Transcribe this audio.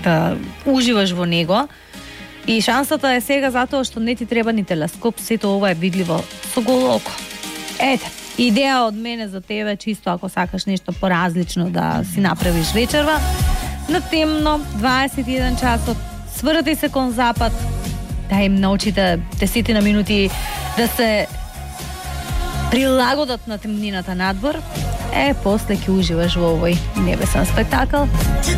да уживаш во него. И шансата е сега затоа што не ти треба ни телескоп, сето ова е видливо со голо око. Ете, идеја од мене за тебе, чисто ако сакаш нешто поразлично да си направиш вечерва, на темно, 21 часот, сврати се кон запад, да им научите 10 минути да се прилагодат на темнината надвор, после ќе уживаш во овој небесен спектакл.